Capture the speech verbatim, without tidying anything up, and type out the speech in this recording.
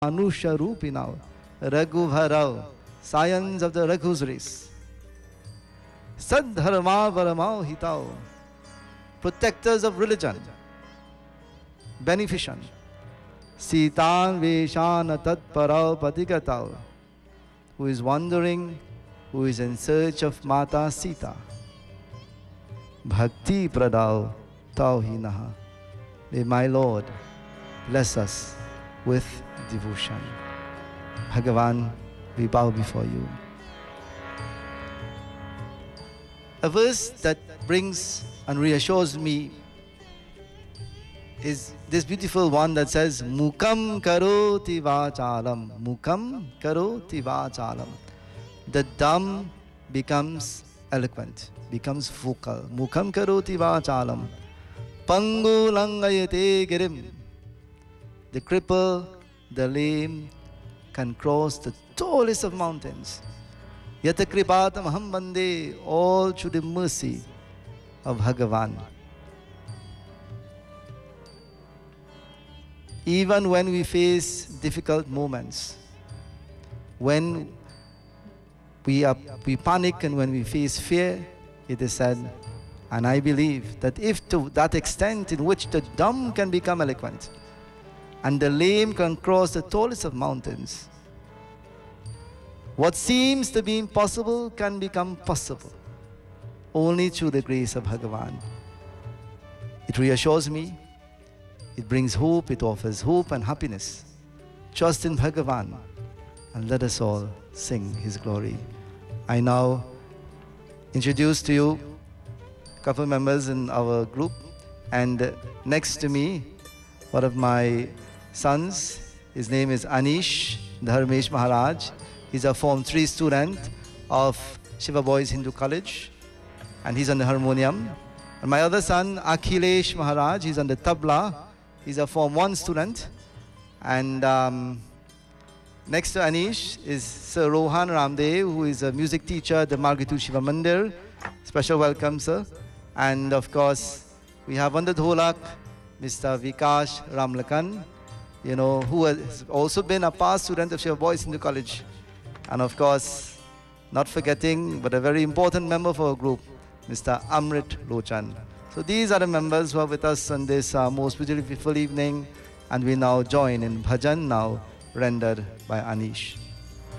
Anusha Rupinav, Raghubharao, scions of the Raghu's race. Sadharma Varamao Hitao, protectors of religion, beneficent. Sitan Veshana Tatparao Patigatao, who is wandering, who is in search of Mata Sita. Bhakti Pradao Tauhinaha. May my Lord bless us with devotion. Bhagavan, we bow before you. A verse that brings and reassures me is this beautiful one that says, Mukam karoti vachalam. Mukam karoti vachalam. The dumb becomes eloquent, becomes vocal. Mukam karoti vachalam. Pangu langayate girim. The cripple, the lame can cross the tallest of mountains. Yata kripatam aham bande, all through the mercy of Bhagavan. Even when we face difficult moments, when we, are, we panic and when we face fear, it is said, and I believe that if to that extent in which the dumb can become eloquent, and the lame can cross the tallest of mountains, what seems to be impossible can become possible only through the grace of Bhagavan. It reassures me, it brings hope, it offers hope and happiness. Trust in Bhagavan and let us all sing His glory. I now introduce to you a couple members in our group, and next to me, one of my sons, his name is Anish Dharmesh Maharaj. He's a Form three student of Shiva Boys Hindu College, and he's on the harmonium. And my other son, Akhilesh Maharaj, he's on the tabla. He's a Form one student. And um, next to Anish is Sir Rohan Ramdev, who is a music teacher at the Margitu Shiva Mandir. Special welcome, sir. And of course, we have on the dholak, Mister Vikash Ramlakan, you know, who has also been a past student of Shiva Boys Hindu College. And of course, not forgetting, but a very important member of our group, Mister Amrit Lochan. So these are the members who are with us on this uh, most beautiful evening, and we now join in bhajan now rendered by Anish.